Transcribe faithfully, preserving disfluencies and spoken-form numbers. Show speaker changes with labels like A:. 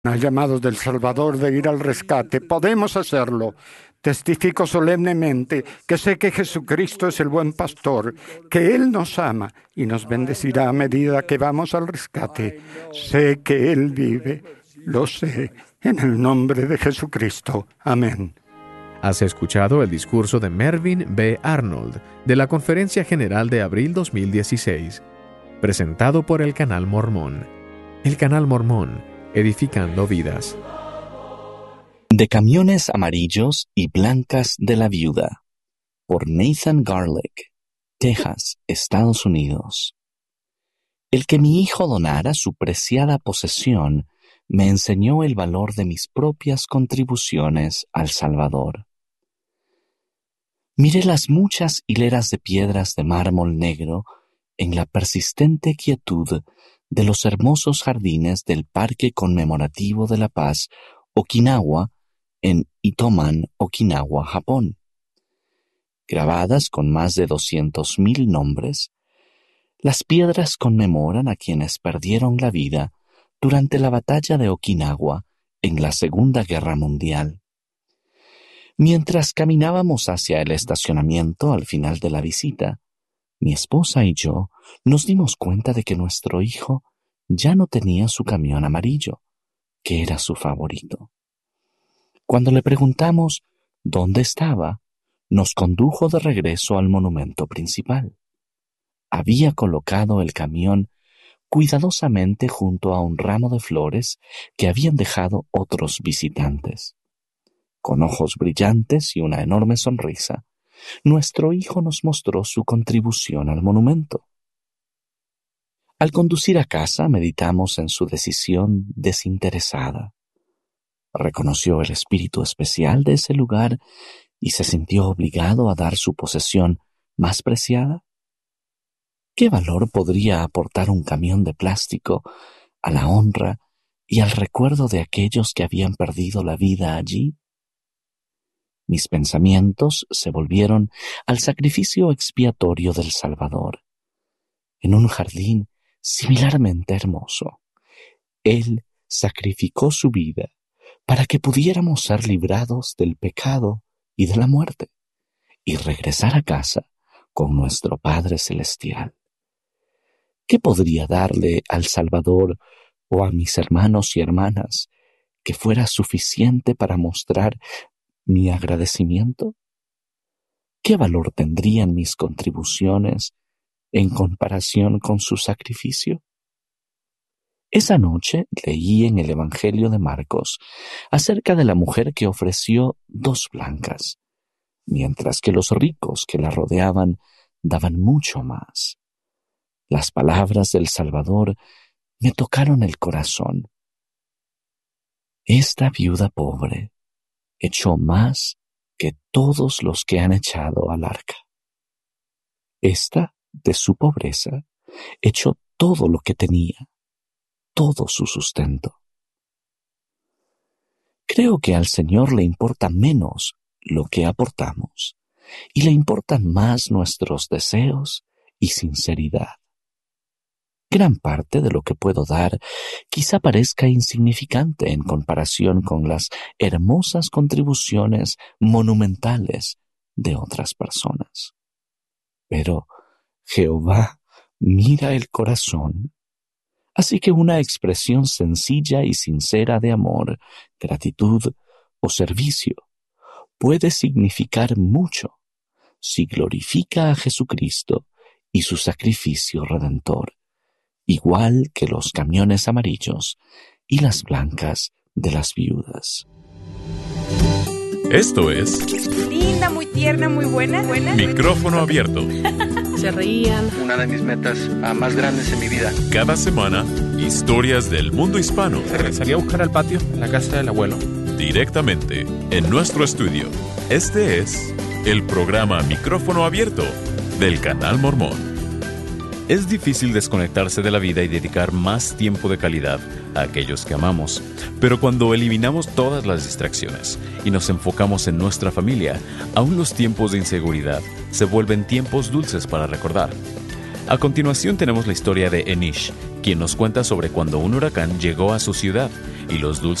A: llamados del Salvador de ir al rescate, podemos hacerlo. Testifico solemnemente que sé que Jesucristo es el buen pastor, que Él nos ama y nos bendecirá a medida que vamos al rescate. Sé que Él vive, lo sé, en el nombre de Jesucristo. Amén.
B: Has escuchado el discurso de Mervyn B. Arnold de la Conferencia General de abril dos mil dieciséis, presentado por el Canal Mormón. El Canal Mormón, edificando vidas.
C: De camiones amarillos y blancas de la viuda, por Nathan Garlick, Texas, Estados Unidos. El que mi hijo donara su preciada posesión me enseñó el valor de mis propias contribuciones al Salvador. Miré las muchas hileras de piedras de mármol negro en la persistente quietud de los hermosos jardines del Parque Conmemorativo de la Paz, Okinawa, en Itoman, Okinawa, Japón. Grabadas con más de doscientos mil nombres, las piedras conmemoran a quienes perdieron la vida durante la batalla de Okinawa en la Segunda Guerra Mundial. Mientras caminábamos hacia el estacionamiento al final de la visita, mi esposa y yo nos dimos cuenta de que nuestro hijo ya no tenía su camión amarillo, que era su favorito. Cuando le preguntamos dónde estaba, nos condujo de regreso al monumento principal. Había colocado el camión cuidadosamente junto a un ramo de flores que habían dejado otros visitantes. Con ojos brillantes y una enorme sonrisa, nuestro hijo nos mostró su contribución al monumento. Al conducir a casa, meditamos en su decisión desinteresada. Reconoció el espíritu especial de ese lugar y se sintió obligado a dar su posesión más preciada. ¿Qué valor podría aportar un camión de plástico a la honra y al recuerdo de aquellos que habían perdido la vida allí? Mis pensamientos se volvieron al sacrificio expiatorio del Salvador. En un jardín similarmente hermoso, Él sacrificó su vida para que pudiéramos ser librados del pecado y de la muerte y regresar a casa con nuestro Padre Celestial. ¿Qué podría darle al Salvador o a mis hermanos y hermanas que fuera suficiente para mostrar mi agradecimiento? ¿Qué valor tendrían mis contribuciones en comparación con su sacrificio? Esa noche leí en el Evangelio de Marcos acerca de la mujer que ofreció dos blancas, mientras que los ricos que la rodeaban daban mucho más. Las palabras del Salvador me tocaron el corazón. Esta viuda pobre echó más que todos los que han echado al arca. Esta, de su pobreza, echó todo lo que tenía, todo su sustento. Creo que al Señor le importa menos lo que aportamos y le importan más nuestros deseos y sinceridad. Gran parte de lo que puedo dar quizá parezca insignificante en comparación con las hermosas contribuciones monumentales de otras personas. Pero Jehová mira el corazón. Así que una expresión sencilla y sincera de amor, gratitud o servicio puede significar mucho si glorifica a Jesucristo y su sacrificio redentor, igual que los camiones amarillos y las blancas de las viudas.
D: Esto es...
E: Linda, muy tierna, muy buena. buena.
D: Micrófono abierto.
E: Se reían.
F: Una de mis metas uh, más grandes en mi vida.
D: Cada semana, historias del mundo hispano.
G: Salí a buscar al patio, en la casa del abuelo.
D: Directamente, en nuestro estudio. Este es el programa Micrófono Abierto del Canal Mormón. Es difícil desconectarse de la vida y dedicar más tiempo de calidad a aquellos que amamos. Pero cuando eliminamos todas las distracciones y nos enfocamos en nuestra familia, aún los tiempos de inseguridad se vuelven tiempos dulces para recordar. A continuación tenemos la historia de Enish, quien nos cuenta sobre cuando un huracán llegó a su ciudad y los dulces